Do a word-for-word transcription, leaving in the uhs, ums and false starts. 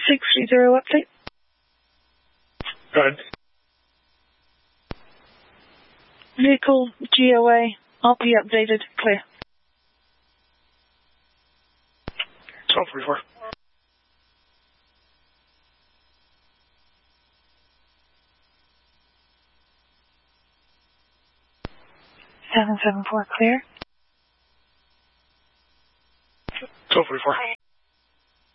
six three zero update. Go ahead. Vehicle G O A, R P updated, clear. twelve forty-four. seven seven four, clear. twelve forty-four.